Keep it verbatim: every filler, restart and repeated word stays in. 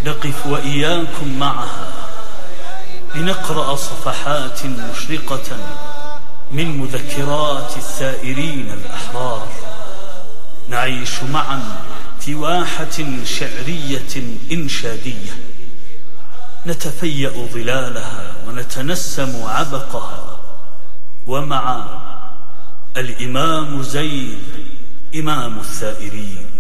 نقف وإياكم معها لنقرأ صفحات مشرقة من مذكرات الثائرين الأحرار، نعيش معا في واحة شعرية إنشادية، نتفيأ ظلالها ونتنسم عبقها، ومع الإمام زيد إمام الثائرين.